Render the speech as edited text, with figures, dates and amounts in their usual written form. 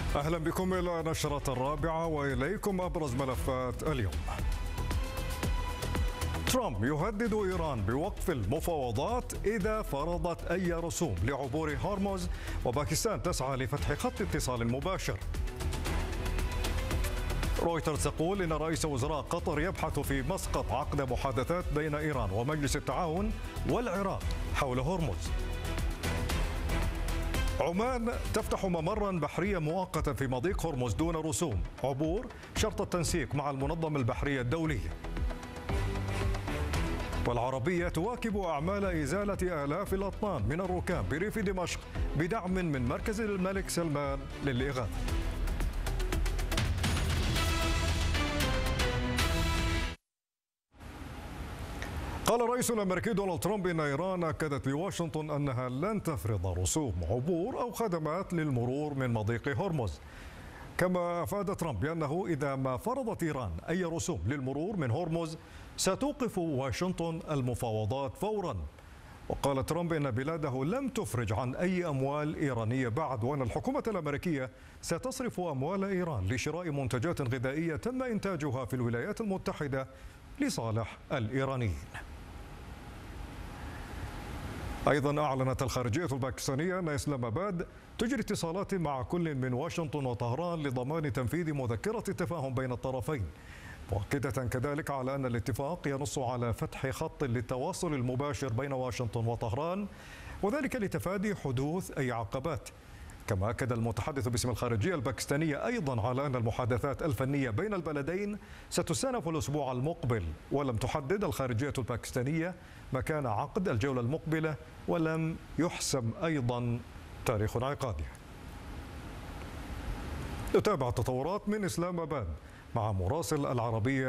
أهلا بكم إلى نشرة الرابعة وإليكم أبرز ملفات اليوم. ترامب يهدد إيران بوقف المفاوضات إذا فرضت أي رسوم لعبور هرمز، وباكستان تسعى لفتح خط اتصال مباشر. رويترز تقول إن رئيس وزراء قطر يبحث في مسقط عقد محادثات بين إيران ومجلس التعاون والعراق حول هرمز. عمان تفتح ممرا بحريا مؤقتا في مضيق هرمز دون رسوم عبور شرط التنسيق مع المنظمة البحرية الدولية. والعربية تواكب أعمال إزالة آلاف الأطنان من الركام بريف دمشق بدعم من مركز الملك سلمان للإغاثة. قال الرئيس الأمريكي دونالد ترامب إن إيران أكدت لواشنطن أنها لن تفرض رسوم عبور أو خدمات للمرور من مضيق هرمز. كما أفاد ترامب بأنه إذا ما فرضت إيران أي رسوم للمرور من هرمز ستوقف واشنطن المفاوضات فورا. وقال ترامب إن بلاده لم تفرج عن أي أموال إيرانية بعد، وأن الحكومة الأمريكية ستصرف أموال إيران لشراء منتجات غذائية تم إنتاجها في الولايات المتحدة لصالح الإيرانيين. أيضا أعلنت الخارجية الباكستانية أن إسلام آباد تجري اتصالات مع كل من واشنطن وطهران لضمان تنفيذ مذكرة التفاهم بين الطرفين، مؤكدة كذلك على أن الاتفاق ينص على فتح خط للتواصل المباشر بين واشنطن وطهران، وذلك لتفادي حدوث أي عقبات. كما أكد المتحدث باسم الخارجية الباكستانية أيضا على أن المحادثات الفنية بين البلدين ستستأنف الأسبوع المقبل، ولم تحدد الخارجية الباكستانية مكان عقد الجولة المقبلة، ولم يحسم أيضا تاريخ انعقادها. نتابع التطورات من إسلام آباد مع مراسل العربية